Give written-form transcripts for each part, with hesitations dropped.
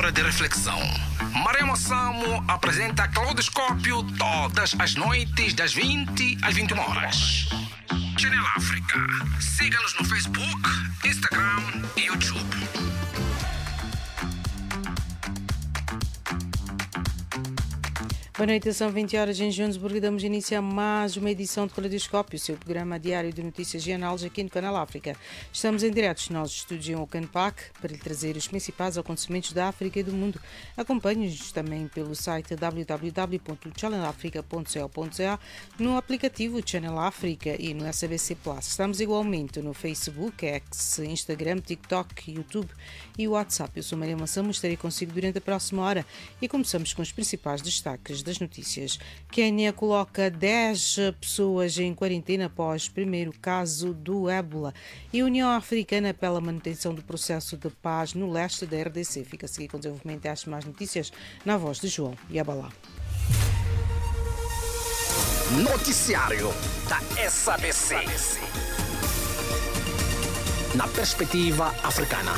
hora de reflexão. Maremo Samo apresenta Claudoscópio todas as noites, das 20 às 21 horas. Channel África. Siga-nos no Facebook, Instagram e YouTube. Boa noite, são 20 horas em Joanesburgo e damos início a mais uma edição de Claudoscópio, seu programa diário de notícias e análises aqui no Canal África. Estamos em direto nos nossos estúdios em Auckland Park para lhe trazer os principais acontecimentos da África e do mundo. Acompanhe-nos também pelo site www.channelafrica.co.za, no aplicativo Channel África e no SABC Plus. Estamos igualmente no Facebook, X, Instagram, TikTok, YouTube e WhatsApp. Eu sou Maria Massamo, estarei consigo durante a próxima hora e começamos com os principais destaques das notícias. Quênia coloca 10 pessoas em quarentena após o primeiro caso do ébola e a União Africana pela manutenção do processo de paz no leste da RDC. Fica a seguir com o desenvolvimento destas mais notícias na voz de João Yabalá. Noticiário da SABC. Na perspectiva africana.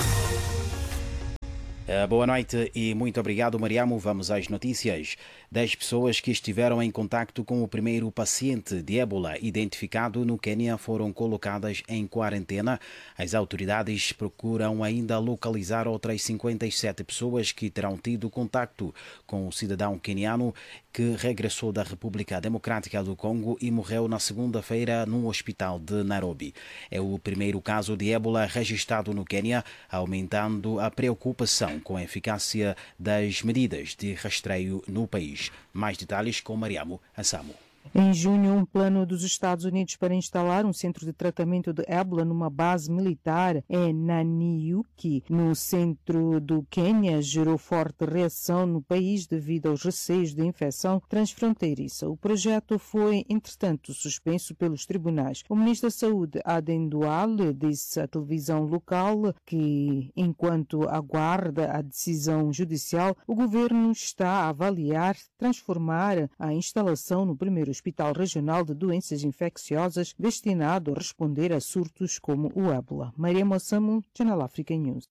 Boa noite e muito obrigado, Mariamo. Vamos às notícias. 10 pessoas que estiveram em contacto com o primeiro paciente de ébola identificado no Quênia foram colocadas em quarentena. As autoridades procuram ainda localizar outras 57 pessoas que terão tido contacto com o cidadão queniano que regressou da República Democrática do Congo e morreu na segunda-feira num hospital de Nairobi. É o primeiro caso de ébola registrado no Quênia, aumentando a preocupação com a eficácia das medidas de rastreio no país. Mais detalhes com Mariamo Assamo. Em junho, um plano dos Estados Unidos para instalar um centro de tratamento de ébola numa base militar em Nanyuki, no centro do Quênia, gerou forte reação no país devido aos receios de infecção transfronteiriça. O projeto foi, entretanto, suspenso pelos tribunais. O ministro da Saúde, Aden Duale, disse à televisão local que, enquanto aguarda a decisão judicial, o governo está a avaliar transformar a instalação no primeiro Hospital Regional de Doenças Infecciosas destinado a responder a surtos como o ébola. Maria Moçamo, Channel Africa News.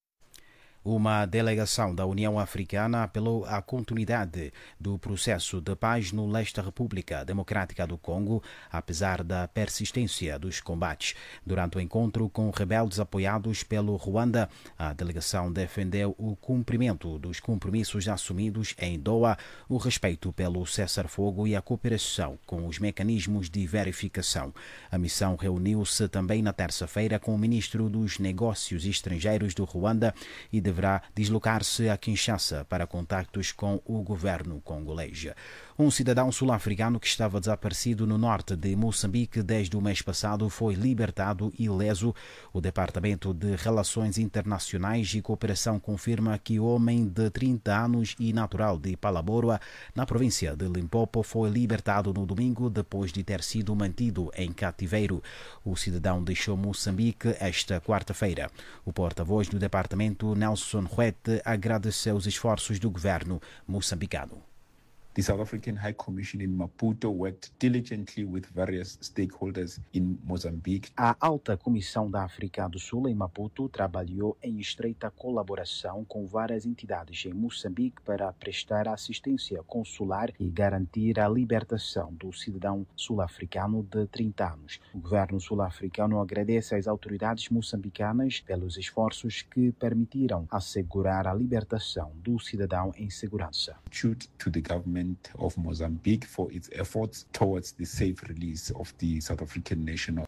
Uma delegação da União Africana apelou à continuidade do processo de paz no leste da República Democrática do Congo, apesar da persistência dos combates. Durante o encontro com rebeldes apoiados pelo Ruanda, a delegação defendeu o cumprimento dos compromissos assumidos em Doha, o respeito pelo cessar-fogo e a cooperação com os mecanismos de verificação. A missão reuniu-se também na terça-feira com o ministro dos Negócios Estrangeiros do Ruanda e deverá deslocar-se a Kinshasa para contactos com o governo congolês. Um cidadão sul-africano que estava desaparecido no norte de Moçambique desde o mês passado foi libertado ileso. O Departamento de Relações Internacionais e Cooperação confirma que o homem de 30 anos e natural de Palaboroa, na província de Limpopo, foi libertado no domingo depois de ter sido mantido em cativeiro. O cidadão deixou Moçambique esta quarta-feira. O porta-voz do departamento, Nelson Huete, agradeceu os esforços do governo moçambicano. The South African High Commission in Maputo worked diligently with various stakeholders in Mozambique. A Alta Comissão da África do Sul em Maputo trabalhou em estreita colaboração com várias entidades em Moçambique para prestar assistência consular e garantir a libertação do cidadão sul-africano de 30 anos. O governo sul-africano agradece às autoridades moçambicanas pelos esforços que permitiram assegurar a libertação do cidadão em segurança. To the government of Mozambique for its efforts towards the safe release of the South African national.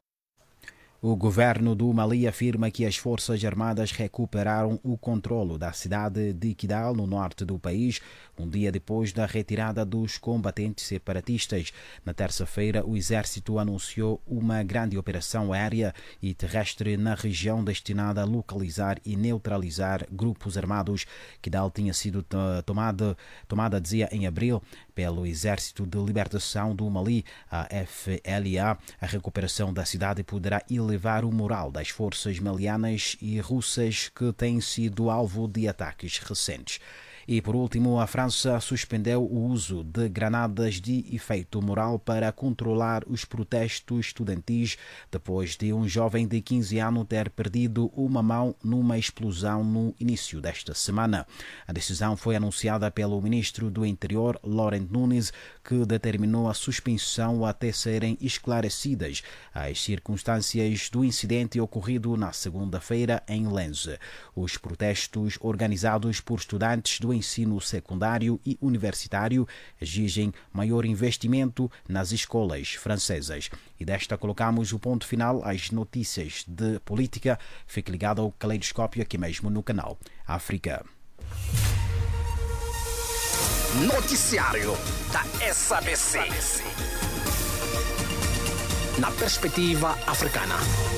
O governo do Mali afirma que as Forças Armadas recuperaram o controlo da cidade de Kidal, no norte do país, um dia depois da retirada dos combatentes separatistas. Na terça-feira, o exército anunciou uma grande operação aérea e terrestre na região destinada a localizar e neutralizar grupos armados. Kidal tinha sido tomada, dizia, em abril pelo Exército de Libertação do Mali, a FLA. A recuperação da cidade poderá elevar o moral das forças malianas e russas que têm sido alvo de ataques recentes. E, por último, a França suspendeu o uso de granadas de efeito moral para controlar os protestos estudantis depois de um jovem de 15 anos ter perdido uma mão numa explosão no início desta semana. A decisão foi anunciada pelo ministro do Interior, Laurent Nunez, que determinou a suspensão até serem esclarecidas as circunstâncias do incidente ocorrido na segunda-feira em Lens. Os protestos organizados por estudantes do ensino secundário e universitário exigem maior investimento nas escolas francesas. E desta colocamos o ponto final às notícias de política. Fique ligado ao Caleidoscópio aqui mesmo no canal África. Noticiário da SABC. Na perspectiva africana.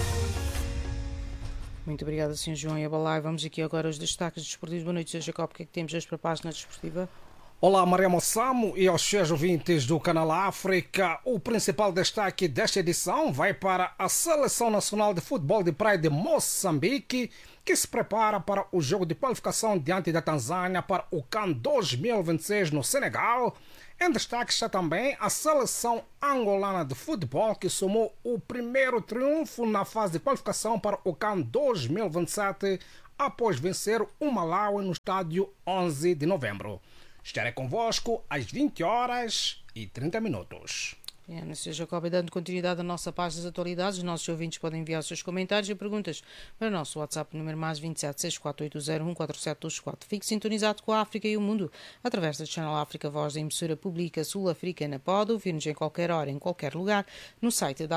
Muito obrigada, Sr. João Yabalai. Vamos aqui agora aos destaques desportivos. Boa noite, Sr. Jacob. O que é que temos hoje para a página desportiva? Olá, Maria Moçamo e aos seus ouvintes do Canal África. O principal destaque desta edição vai para a Seleção Nacional de Futebol de Praia de Moçambique, que se prepara para o jogo de qualificação diante da Tanzânia para o CAN 2026 no Senegal. Em destaque está também a Seleção Angolana de Futebol, que somou o primeiro triunfo na fase de qualificação para o CAN 2027 após vencer o Malawi no estádio 11 de novembro. Estarei convosco às 20h30. Sr. Jacob, dando continuidade à nossa página das atualidades, os nossos ouvintes podem enviar os seus comentários e perguntas para o nosso WhatsApp número mais 2764801474. Fique sintonizado com a África e o mundo através da Channel África, voz da emissora pública sul-africana. Pode ouvir-nos em qualquer hora, em qualquer lugar, no site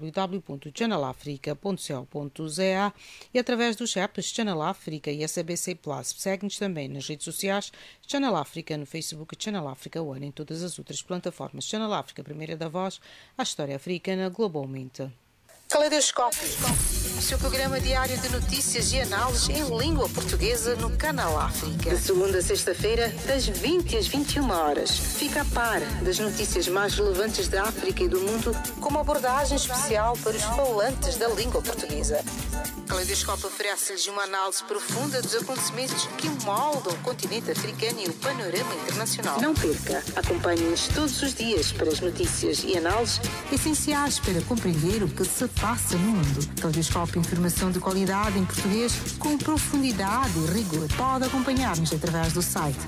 www.channelafrica.co.za e através dos apps Channel África e SABC Plus. Segue-nos também nas redes sociais, Channel África no Facebook, Channel África One em todas as outras plataformas. Channel África, primeira da voz, a história africana globalmente. Caleidoscópio, o seu programa diário de notícias e análises em língua portuguesa no Canal África. De segunda a sexta-feira, das 20 às 21 horas. Fica a par das notícias mais relevantes da África e do mundo, com uma abordagem especial para os falantes da língua portuguesa. Caleidoscópio oferece-lhes uma análise profunda dos acontecimentos que moldam o continente africano e o panorama internacional. Não perca, acompanhe-nos todos os dias para as notícias e análises essenciais para compreender o que se passa no mundo. Caleidoscópio, informação de qualidade em português com profundidade e rigor. Pode acompanhar-nos através do site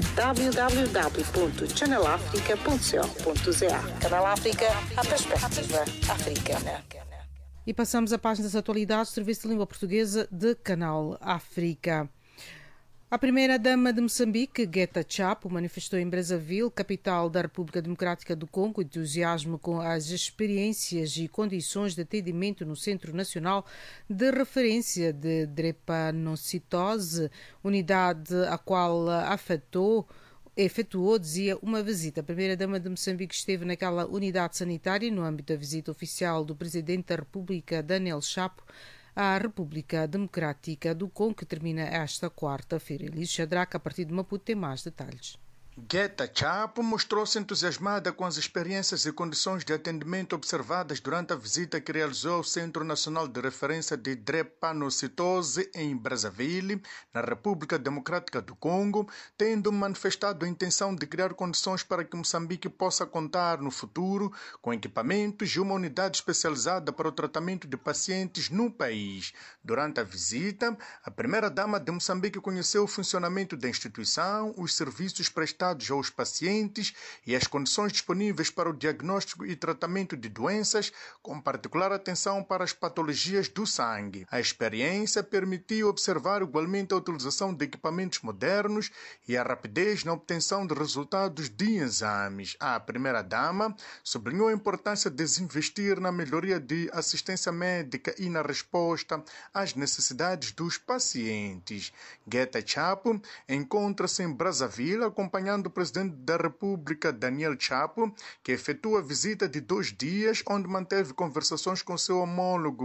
www.channelafrica.co.za. Canal África, a perspectiva africana. E passamos à página das atualidades do Serviço de Língua Portuguesa de Canal África. A primeira-dama de Moçambique, Guetta Chapo, manifestou em Brazzaville, capital da República Democrática do Congo, entusiasmo com as experiências e condições de atendimento no Centro Nacional de Referência de Drepanocitose, unidade a qual efetuou, dizia, uma visita. A primeira-dama de Moçambique esteve naquela unidade sanitária no âmbito da visita oficial do Presidente da República, Daniel Chapo, à República Democrática do Congo, que termina esta quarta-feira. Elise Shadrack, a partir de Maputo, tem mais detalhes. Guetta Chapo mostrou-se entusiasmada com as experiências e condições de atendimento observadas durante a visita que realizou ao Centro Nacional de Referência de Drepanocitose em Brazzaville, na República Democrática do Congo, tendo manifestado a intenção de criar condições para que Moçambique possa contar no futuro com equipamentos e uma unidade especializada para o tratamento de pacientes no país. Durante a visita, a primeira-dama de Moçambique conheceu o funcionamento da instituição, os serviços prestados aos pacientes e as condições disponíveis para o diagnóstico e tratamento de doenças, com particular atenção para as patologias do sangue. A experiência permitiu observar igualmente a utilização de equipamentos modernos e a rapidez na obtenção de resultados de exames. A primeira-dama sublinhou a importância de investir na melhoria de assistência médica e na resposta às necessidades dos pacientes. Guetta Chapo encontra-se em Brazzaville, acompanhando o Presidente da República, Daniel Chapo, que efetua visita de 2 dias, onde manteve conversações com seu homólogo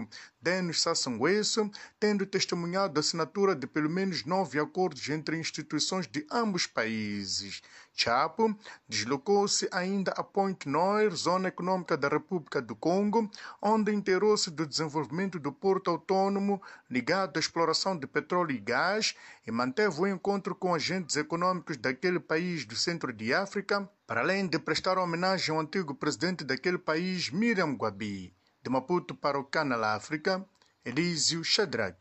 Denis Sassou Nguesso, tendo testemunhado a assinatura de pelo menos 9 acordos entre instituições de ambos países. Chapo deslocou-se ainda a Pointe-Noire, zona econômica da República do Congo, onde inteirou-se do desenvolvimento do porto autônomo ligado à exploração de petróleo e gás e manteve o encontro com agentes econômicos daquele país do centro de África, para além de prestar homenagem ao antigo presidente daquele país, Miriam Gwabi. De Maputo para o Canal África, Elísio Shadrag.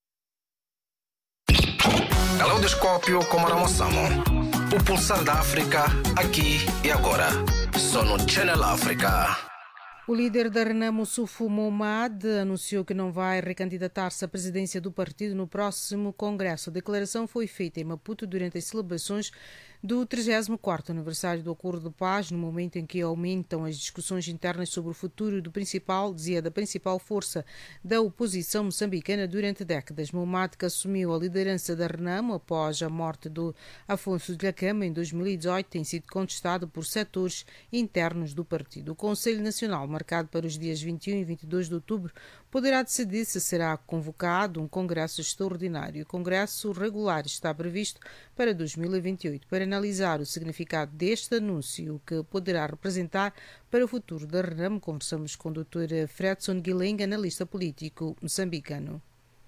Caleidoscópio com Maremo Samo. O pulsar da África, aqui e agora. Só no Channel África. O líder da Renamo, Sufo Momad, anunciou que não vai recandidatar-se à presidência do partido no próximo congresso. A declaração foi feita em Maputo durante as celebrações do 34º aniversário do Acordo de Paz, no momento em que aumentam as discussões internas sobre o futuro da principal força da oposição moçambicana durante décadas. Momad, que assumiu a liderança da Renamo após a morte do Afonso de Lacama em 2018, tem sido contestado por setores internos do partido. O Conselho Nacional, marcado para os dias 21 e 22 de outubro, poderá decidir se será convocado um congresso extraordinário. O congresso regular está previsto para 2028. Para analisar o significado deste anúncio, que poderá representar para o futuro da Renamo, conversamos com o Dr. Fredson Guileng, analista político moçambicano.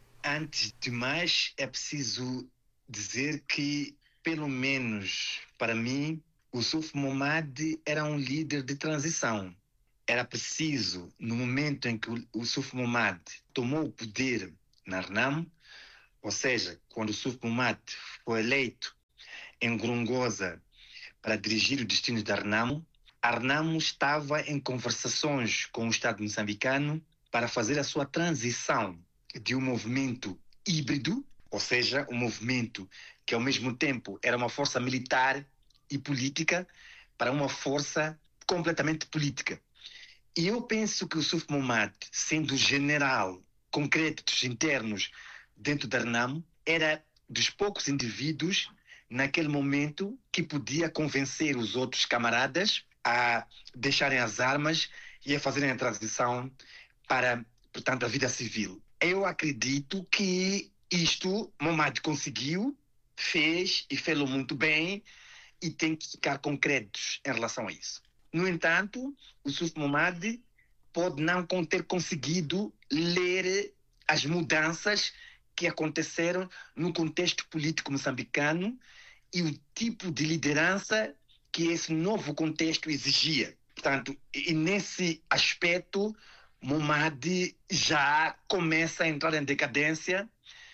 Antes de mais, é preciso dizer que, pelo menos para mim, o Sufo Momad era um líder de transição. Era preciso, no momento em que o Sufo Momad tomou o poder na Renamo, ou seja, quando o Sufo Momad foi eleito em Gorongosa para dirigir o destino da Renamo, a Renamo estava em conversações com o Estado moçambicano para fazer a sua transição de um movimento híbrido, ou seja, um movimento que ao mesmo tempo era uma força militar e política, para uma força completamente política. E eu penso que o Sufo Momad, sendo general com créditos internos dentro da Renamo, era dos poucos indivíduos naquele momento que podia convencer os outros camaradas a deixarem as armas e a fazerem a transição para, portanto, a vida civil. Eu acredito que isto Momad conseguiu, fez e fez-lo muito bem e tem que ficar com créditos em relação a isso. No entanto, o Sufo Momad pode não ter conseguido ler as mudanças que aconteceram no contexto político moçambicano e o tipo de liderança que esse novo contexto exigia. Portanto, e nesse aspecto, Momad já começa a entrar em decadência,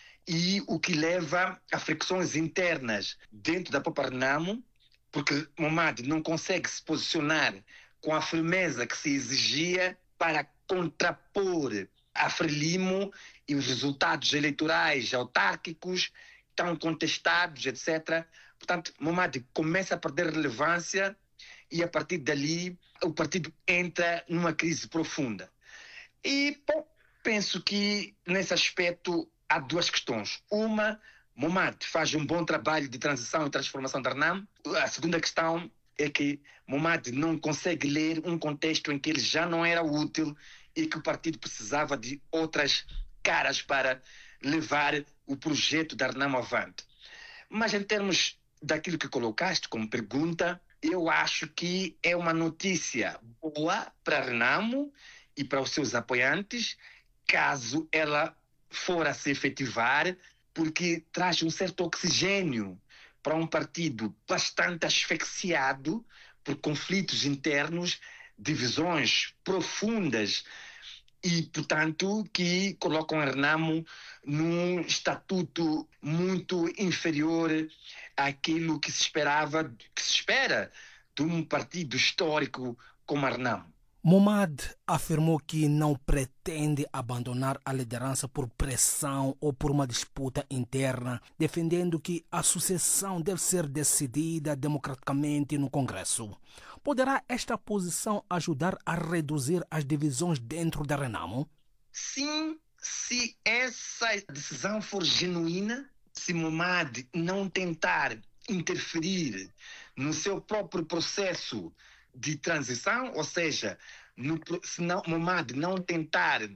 e o que leva a fricções internas dentro da própria Renamo, porque Momad não consegue se posicionar com a firmeza que se exigia para contrapor a Frelimo e os resultados eleitorais autárquicos tão contestados, etc. Portanto, Momad começa a perder relevância e, a partir dali, o partido entra numa crise profunda. E, bom, penso que, nesse aspecto, há duas questões. Uma, Momad faz um bom trabalho de transição e transformação da Renamo. A segunda questão é que Momad não consegue ler um contexto em que ele já não era útil e que o partido precisava de outras caras para levar o projeto da Renamo avante. Mas em termos daquilo que colocaste como pergunta, eu acho que é uma notícia boa para a Renamo e para os seus apoiantes, caso ela for a se efetivar, porque traz um certo oxigênio para um partido bastante asfixiado por conflitos internos, divisões profundas e, portanto, que colocam a Renamo num estatuto muito inferior àquilo que se esperava, que se espera de um partido histórico como a Renamo. Momad afirmou que não pretende abandonar a liderança por pressão ou por uma disputa interna, defendendo que a sucessão deve ser decidida democraticamente no Congresso. Poderá esta posição ajudar a reduzir as divisões dentro da Renamo? Sim, se essa decisão for genuína, se Momad não tentar interferir no seu próprio processo de transição, ou seja, se Momad não tentar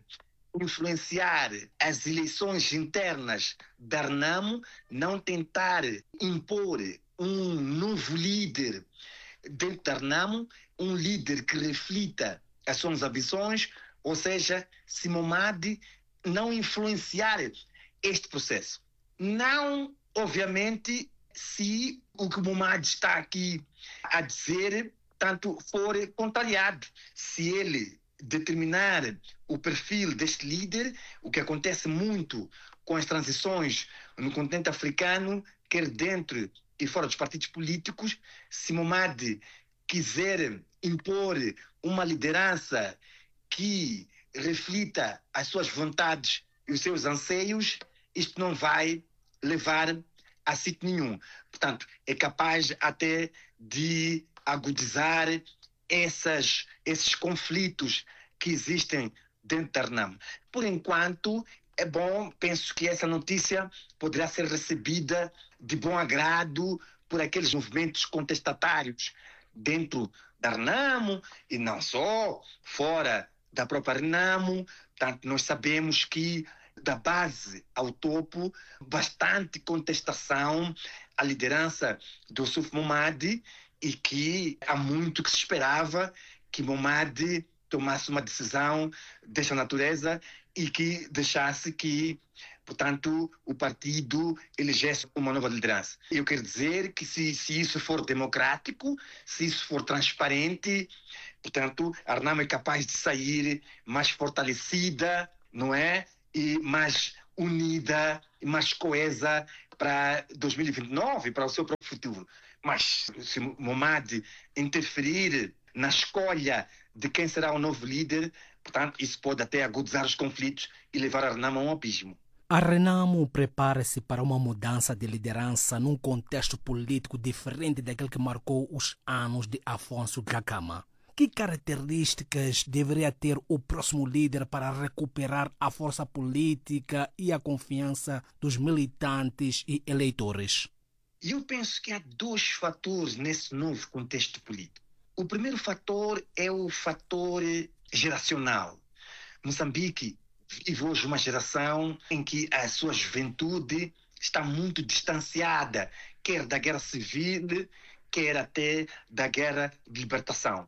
influenciar as eleições internas da RENAMO, não tentar impor um novo líder dentro da RENAMO, um líder que reflita as suas ambições, ou seja, se Momad não influenciar este processo. Não, obviamente, se o que Momad está aqui a dizer tanto for contrariado. Se ele determinar o perfil deste líder, o que acontece muito com as transições no continente africano, quer dentro e fora dos partidos políticos, se Momad quiser impor uma liderança que reflita as suas vontades e os seus anseios, isto não vai levar a sítio nenhum. Portanto, é capaz até de agudizar esses conflitos que existem dentro da RENAMO. Por enquanto, é bom, penso que essa notícia poderá ser recebida de bom agrado por aqueles movimentos contestatários dentro da RENAMO e não só, fora da própria RENAMO. Portanto, nós sabemos que da base ao topo, bastante contestação à liderança do Yusuf Momad e que há muito que se esperava que Momad tomasse uma decisão desta natureza e que deixasse que, portanto, o partido elegesse uma nova liderança. Eu quero dizer que se isso for democrático, se isso for transparente, portanto, a RENAMO é capaz de sair mais fortalecida, não é? E mais unida, e mais coesa para 2029, para o seu próprio futuro. Mas se Momad interferir na escolha de quem será o novo líder, portanto, isso pode até agudizar os conflitos e levar a RENAMO a um abismo. A RENAMO prepara-se para uma mudança de liderança num contexto político diferente daquele que marcou os anos de Afonso Dhlakama. Que características deveria ter o próximo líder para recuperar a força política e a confiança dos militantes e eleitores? Eu penso que há dois fatores nesse novo contexto político. O primeiro fator é o fator geracional. Moçambique vive hoje uma geração em que a sua juventude está muito distanciada, quer da guerra civil, quer até da guerra de libertação.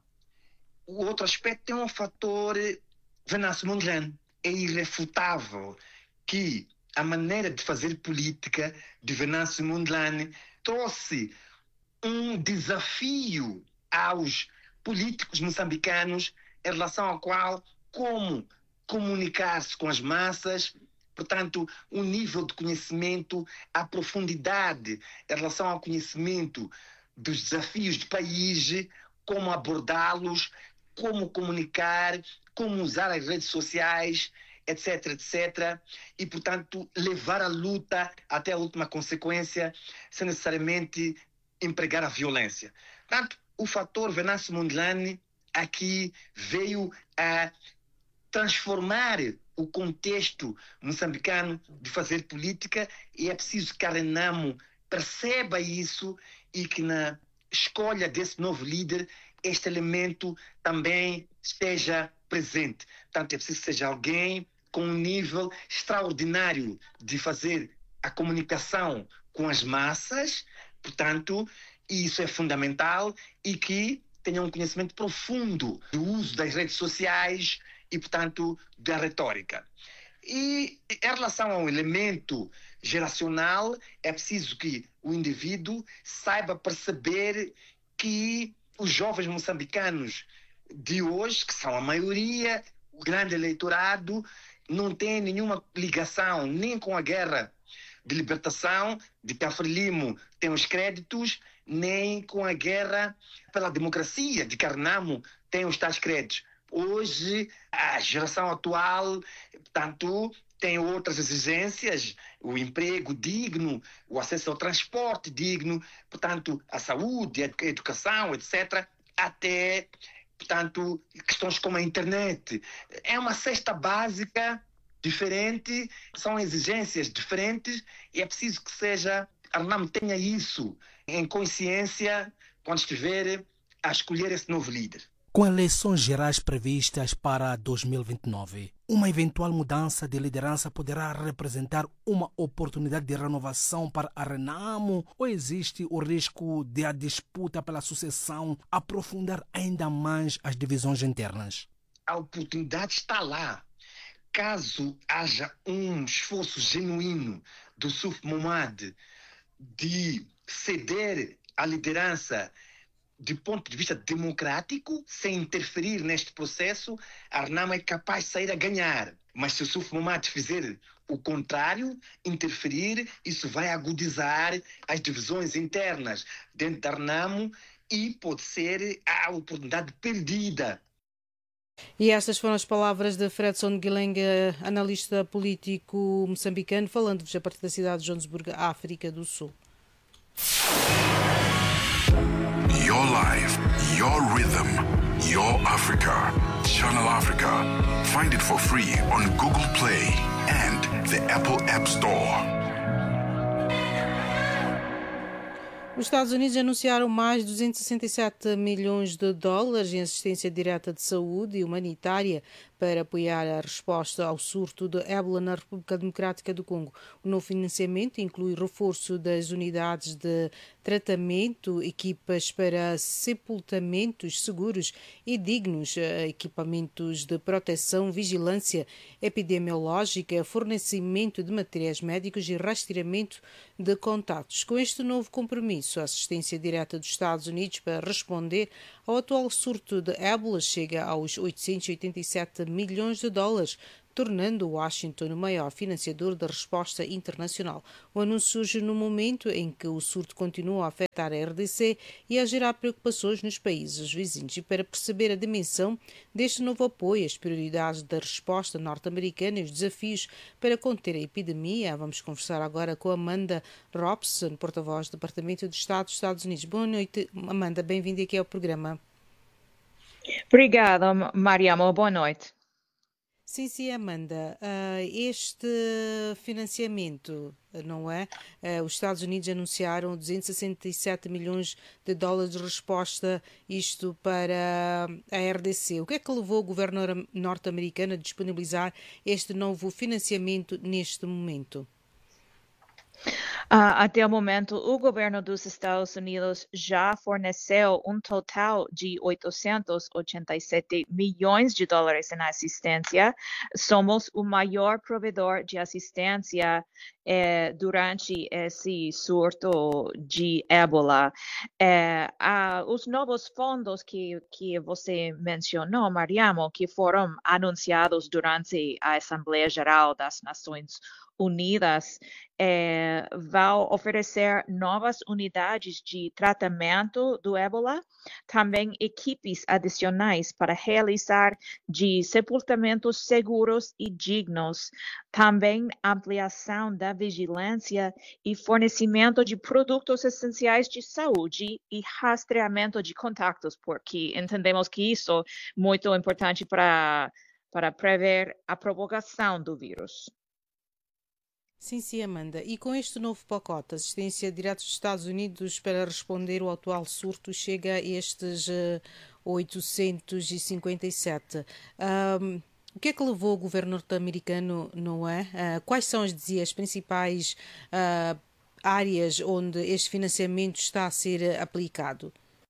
O outro aspecto é um fator Venâncio Mondlane. É irrefutável que a maneira de fazer política de Venâncio Mondlane trouxe um desafio aos políticos moçambicanos em relação ao qual como comunicar-se com as massas, portanto, um nível de conhecimento, a profundidade em relação ao conhecimento dos desafios do país, como abordá-los, como comunicar, como usar as redes sociais, etc, etc. E, portanto, levar a luta até a última consequência, sem necessariamente empregar a violência. Portanto, o fator Venâncio Mondlane aqui veio a transformar o contexto moçambicano de fazer política e é preciso que a RENAMO perceba isso e que na escolha desse novo líder este elemento também esteja presente. Portanto, é preciso que seja alguém com um nível extraordinário de fazer a comunicação com as massas, portanto, isso é fundamental, e que tenha um conhecimento profundo do uso das redes sociais e, portanto, da retórica. E em relação ao elemento geracional, é preciso que o indivíduo saiba perceber que os jovens moçambicanos de hoje, que são a maioria, o grande eleitorado, não tem nenhuma ligação nem com a guerra de libertação de que a Frelimo tem os créditos, nem com a guerra pela democracia de que a RENAMO tem os tais créditos. Hoje, a geração atual, portanto, tem outras exigências, o emprego digno, o acesso ao transporte digno, portanto, a saúde, a educação, etc., até, portanto, questões como a internet. É uma cesta básica diferente, são exigências diferentes e é preciso que a RENAMO tenha isso em consciência quando estiver a escolher esse novo líder. Com eleições gerais previstas para 2029, uma eventual mudança de liderança poderá representar uma oportunidade de renovação para a Renamo ou existe o risco de a disputa pela sucessão aprofundar ainda mais as divisões internas? A oportunidade está lá. Caso haja um esforço genuíno do Suf Momad de ceder a liderança de ponto de vista democrático, sem interferir neste processo, a Renamo é capaz de sair a ganhar. Mas se o Suf Momad fizer o contrário, interferir, isso vai agudizar as divisões internas dentro da Renamo e pode ser a oportunidade perdida. E estas foram as palavras de Fredson Guilenga, analista político moçambicano, falando-vos a partir da cidade de Joanesburgo, África do Sul. Your life, your rhythm, your Africa. Channel Africa. Find it for free on Google Play and the Apple App Store. Os Estados Unidos anunciaram mais de 267 milhões de dólares em assistência direta de saúde e humanitária para apoiar a resposta ao surto de ébola na República Democrática do Congo. O novo financiamento inclui reforço das unidades de tratamento, equipas para sepultamentos seguros e dignos, equipamentos de proteção, vigilância epidemiológica, fornecimento de materiais médicos e rastreamento de contatos. Com este novo compromisso, a assistência direta dos Estados Unidos para responder ao atual surto de ébola chega aos 887 milhões de dólares, tornando Washington o maior financiador da resposta internacional. O anúncio surge no momento em que o surto continua a afetar a RDC e a gerar preocupações nos países vizinhos. E para perceber a dimensão deste novo apoio, as prioridades da resposta norte-americana e os desafios para conter a epidemia, vamos conversar agora com Amanda Robson, porta-voz do Departamento de Estado dos Estados Unidos. Boa noite, Amanda. Bem-vinda aqui ao programa. Obrigada, Mariamo. Boa noite. Sim, Amanda. Este financiamento, não é? Os Estados Unidos anunciaram 267 milhões de dólares de resposta, isto para a RDC. O que é que levou o governo norte-americano a disponibilizar este novo financiamento neste momento? Até o momento, o governo dos Estados Unidos já forneceu um total de 887 milhões de dólares em assistência. Somos o maior provedor de assistência durante esse surto de ébola. Os novos fundos que você mencionou, Mariamo, que foram anunciados durante a Assembleia Geral das Nações Unidas, vão oferecer novas unidades de tratamento do ébola, também equipes adicionais para realizar de sepultamentos seguros e dignos, também ampliação da vigilância e fornecimento de produtos essenciais de saúde e rastreamento de contatos, porque entendemos que isso é muito importante para prever a propagação do vírus. Sim, Amanda. E com este novo pacote, a assistência direta dos Estados Unidos para responder ao atual surto chega a estes 857. O que é que levou o governo norte-americano, não é? Quais são as principais áreas onde este financiamento está a ser aplicado?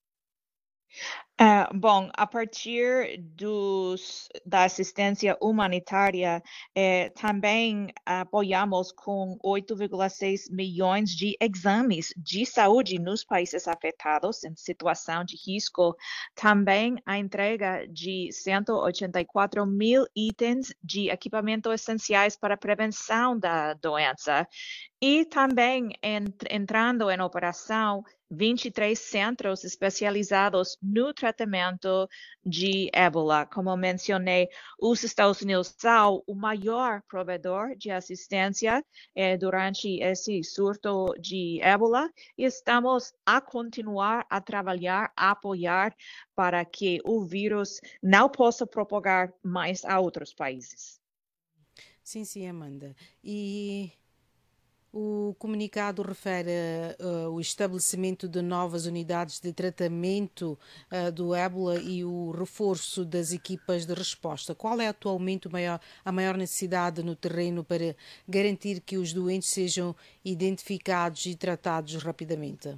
Bom, a partir da assistência humanitária, também apoiamos com 8,6 milhões de exames de saúde nos países afetados em situação de risco. Também a entrega de 184 mil itens de equipamento essenciais para a prevenção da doença. E também entrando em operação 23 centros especializados no tratamento de ébola. Como mencionei, os Estados Unidos são o maior provedor de assistência durante esse surto de ébola e estamos a continuar a trabalhar, a apoiar para que o vírus não possa propagar mais a outros países. Sim, Amanda. E O comunicado refere o estabelecimento de novas unidades de tratamento do ébola e o reforço das equipas de resposta. Qual é atualmente a maior necessidade no terreno para garantir que os doentes sejam identificados e tratados rapidamente?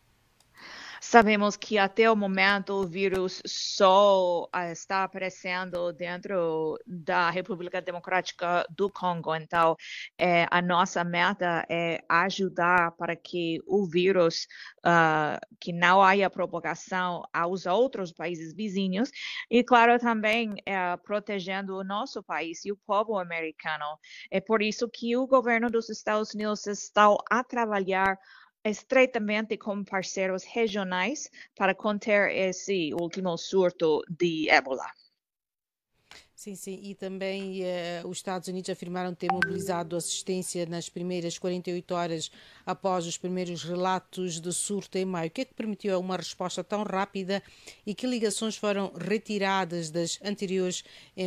Sabemos que até o momento o vírus só está aparecendo dentro da República Democrática do Congo. Então, a nossa meta é ajudar para que o vírus, que não haja propagação aos outros países vizinhos e, claro, também protegendo o nosso país e o povo americano. É por isso que o governo dos Estados Unidos está a trabalhar estreitamente com parceiros regionais para conter esse último surto de ébola. Sim, e também os Estados Unidos afirmaram ter mobilizado assistência nas primeiras 48 horas após os primeiros relatos de surto em maio. O que é que permitiu uma resposta tão rápida e que ligações foram retiradas das anteriores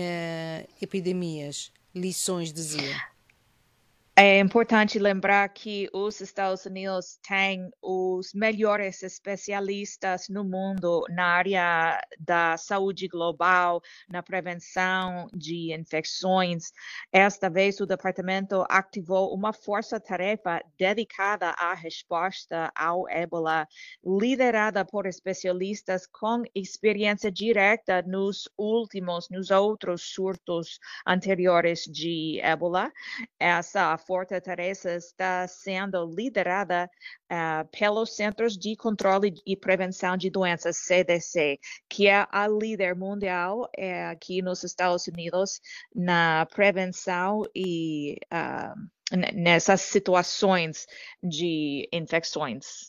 epidemias? Lições, dizia. É importante lembrar que os Estados Unidos têm os melhores especialistas no mundo na área da saúde global, na prevenção de infecções. Esta vez, o departamento ativou uma força-tarefa dedicada à resposta ao ébola, liderada por especialistas com experiência direta nos outros surtos anteriores de ébola. Essa força-tarefa está sendo liderada pelos Centros de Controle e Prevenção de Doenças, CDC, que é a líder mundial aqui nos Estados Unidos na prevenção e nessas situações de infecções.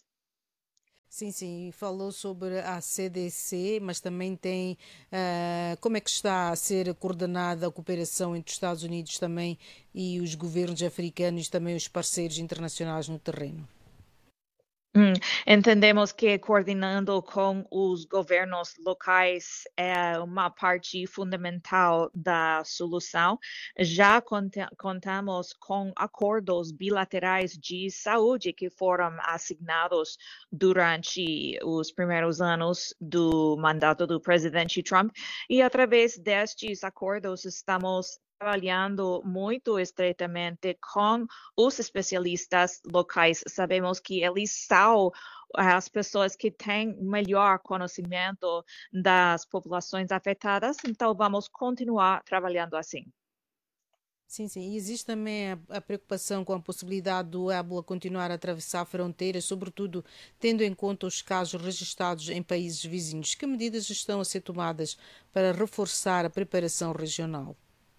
Sim, falou sobre a CDC, mas também tem como é que está a ser coordenada a cooperação entre os Estados Unidos também e os governos africanos e também os parceiros internacionais no terreno. Entendemos que coordenando com os governos locais é uma parte fundamental da solução. Já contamos com acordos bilaterais de saúde que foram assinados durante os primeiros anos do mandato do presidente Trump e através destes acordos estamos trabalhando muito estreitamente com os especialistas locais. Sabemos que eles são as pessoas que têm melhor conhecimento das populações afetadas, então vamos continuar trabalhando assim. Sim, e existe também a preocupação com a possibilidade do ébola continuar a atravessar fronteiras, sobretudo tendo em conta os casos registrados em países vizinhos. Que medidas estão a ser tomadas para reforçar a preparação regional?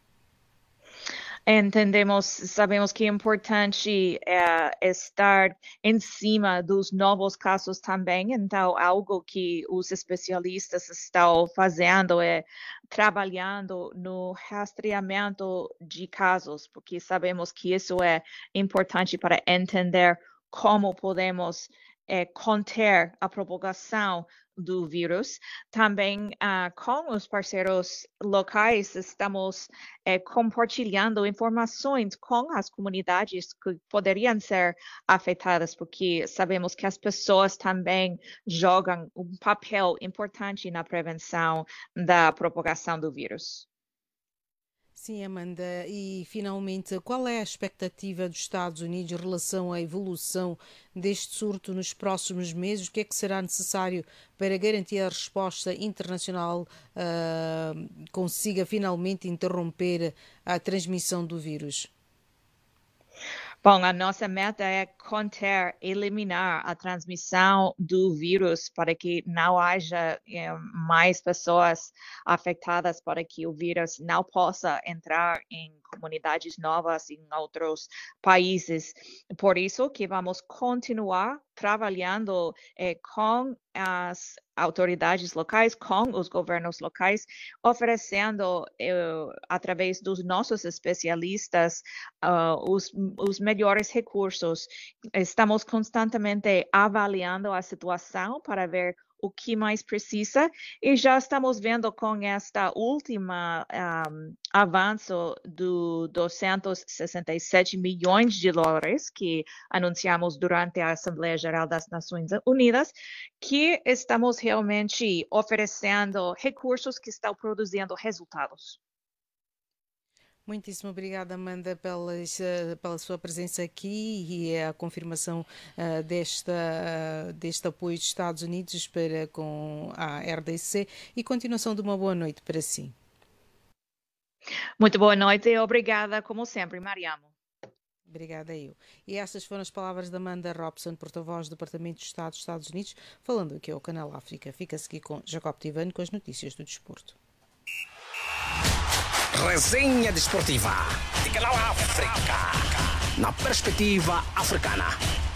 Sabemos que é importante estar em cima dos novos casos também, então algo que os especialistas estão fazendo é trabalhando no rastreamento de casos, porque sabemos que isso é importante para entender como podemos conter a propagação do vírus. Também com os parceiros locais estamos compartilhando informações com as comunidades que poderiam ser afetadas, porque sabemos que as pessoas também jogam um papel importante na prevenção da propagação do vírus. Sim, Amanda, e finalmente, qual é a expectativa dos Estados Unidos em relação à evolução deste surto nos próximos meses? O que é que será necessário para garantir a resposta internacional consiga finalmente interromper a transmissão do vírus? Bom, a nossa meta é eliminar a transmissão do vírus para que não haja mais pessoas afetadas, para que o vírus não possa entrar em comunidades novas em outros países. Por isso que vamos continuar trabalhando com as autoridades locais, com os governos locais, oferecendo, através dos nossos especialistas, os melhores recursos. Estamos constantemente avaliando a situação para ver o que mais precisa, e já estamos vendo com esta última avanço do 267 milhões de dólares que anunciamos durante a Assembleia Geral das Nações Unidas, que estamos realmente oferecendo recursos que estão produzindo resultados. Muitíssimo obrigada, Amanda, pela sua presença aqui e a confirmação deste apoio dos Estados Unidos com a RDC, e continuação de uma boa noite para si. Muito boa noite e obrigada, como sempre, Mariamo. Obrigada eu. E essas foram as palavras da Amanda Robson, porta-voz do Departamento de Estado dos Estados Unidos, falando aqui ao Canal África. Fica-se aqui com Jacob Tivano com as notícias do desporto. Resenha desportiva de Canal África, na perspectiva africana.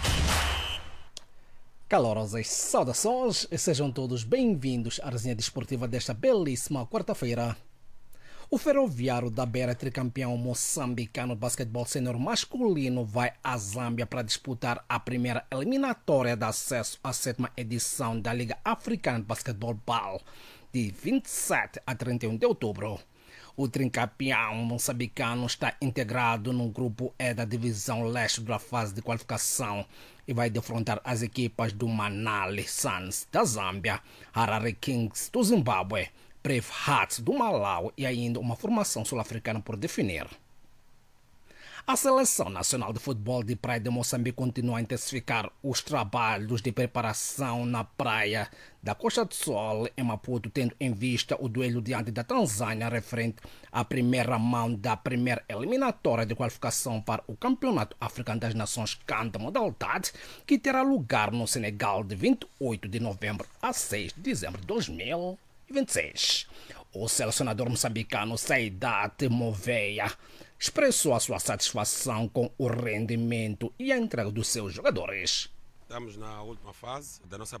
Calorosas saudações e sejam todos bem-vindos à resenha desportiva desta belíssima quarta-feira. O Ferroviário da Beira, tricampeão moçambicano de basquetebol sênior masculino, vai à Zâmbia para disputar a primeira eliminatória de acesso à 7ª edição da Liga Africana de Basquetebol BAL, de 27 a 31 de outubro. O tricampeão moçambicano está integrado no grupo E da divisão leste da fase de qualificação e vai defrontar as equipas do Manali Suns da Zâmbia, Harare Kings do Zimbábue, Brave Hearts do Malau e ainda uma formação sul-africana por definir. A Seleção Nacional de Futebol de Praia de Moçambique continua a intensificar os trabalhos de preparação na praia da Costa do Sol, em Maputo, tendo em vista o duelo diante da Tanzânia referente à primeira mão da primeira eliminatória de qualificação para o Campeonato Africano das Nações CAN da modalidade, que terá lugar no Senegal de 28 de novembro a 6 de dezembro de 2026. O selecionador moçambicano Saidat Moveia expressou a sua satisfação com o rendimento e a entrega dos seus jogadores. Estamos na última fase da nossa